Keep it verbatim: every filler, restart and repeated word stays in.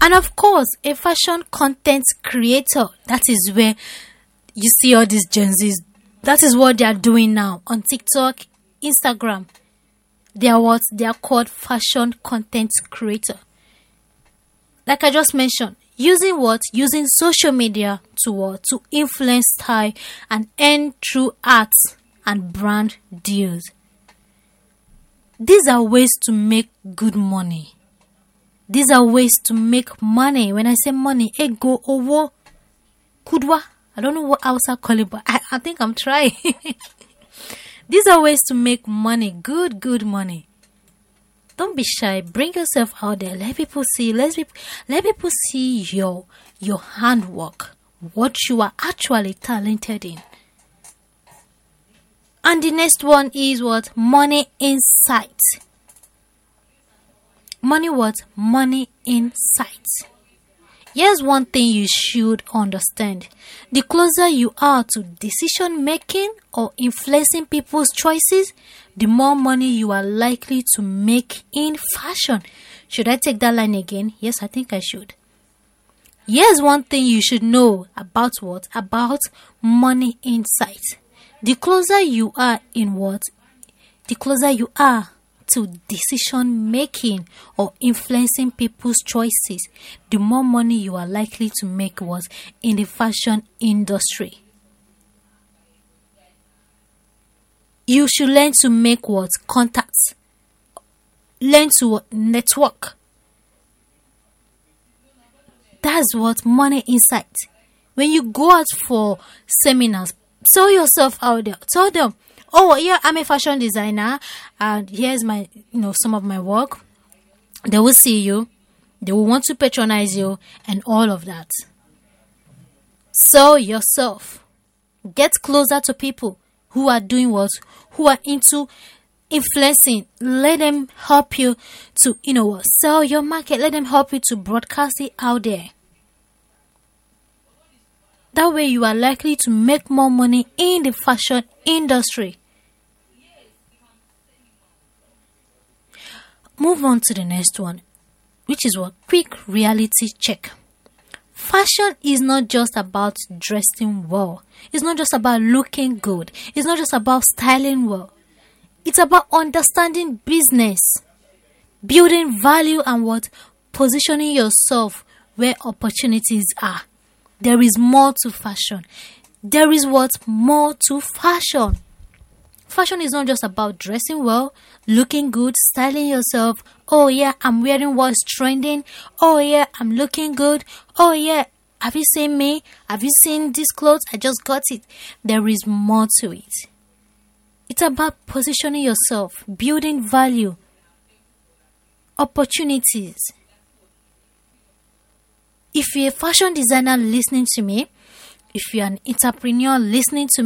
And of course, a fashion content creator. That is where you see all these Gen Zs. That is what they are doing now on TikTok, Instagram. They are what? They are called fashion content creator. Like I just mentioned, using what? Using social media to what? To influence style and earn through art and brand deals. These are ways to make good money. These are ways to make money. When I say money, ego, owo, kudwa. I don't know what else I call it, but I, I think I'm trying. These are ways to make money. Good, good money. Don't be shy. Bring yourself out there. Let people see. Let people, let people see your, your handwork. What you are actually talented in. And the next one is what? Money insight. Money what? Money insight. Here's one thing you should understand. The closer you are to decision making or influencing people's choices, the more money you are likely to make in fashion. Should I take that line again? Yes, I think I should. Here's one thing you should know about what? About money insight. The closer you are in what? The closer you are to decision making or influencing people's choices, the more money you are likely to make what? In the fashion industry. You should learn to make what? Contacts. Learn to what? Network. That's what money insight. When you go out for seminars, sell yourself out there. Tell them, oh yeah, I'm a fashion designer, and here's my, you know, some of my work. They will see you, they will want to patronize you, and all of that. Sell yourself. Get closer to people who are doing what, who are into influencing. Let them help you to, you know, sell your market. Let them help you to broadcast it out there. That way you are likely to make more money in the fashion industry. Move on to the next one, which is what? Quick reality check. Fashion is not just about dressing well. It's not just about looking good. It's not just about styling well. It's about understanding business, building value, and what? Positioning yourself where opportunities are. There is more to fashion. There is what? More to fashion. Fashion is not just about dressing well, looking good, styling yourself. Oh yeah, I'm wearing what's trending. Oh yeah, I'm looking good. Oh yeah, have you seen me? Have you seen this clothes? I just got it. There is more to it. It's about positioning yourself, building value, opportunities. If you're a fashion designer listening to me, if you're an entrepreneur listening to me,